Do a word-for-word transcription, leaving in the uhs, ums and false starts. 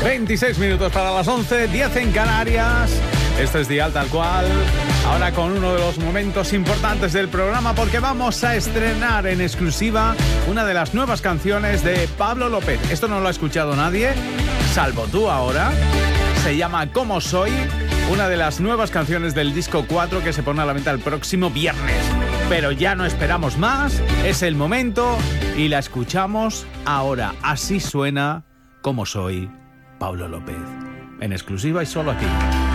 veintiséis minutos para las once, diez en Canarias. Esto es Dial Tal Cual. Ahora con uno de los momentos importantes del programa, porque vamos a estrenar en exclusiva una de las nuevas canciones de Pablo López. Esto no lo ha escuchado nadie, salvo tú ahora. Se llama Como Soy, una de las nuevas canciones del disco cuatro que se pone a la venta el próximo viernes. Pero ya no esperamos más, es el momento y la escuchamos ahora. Así suena Como Soy, Pablo López. En exclusiva y solo aquí.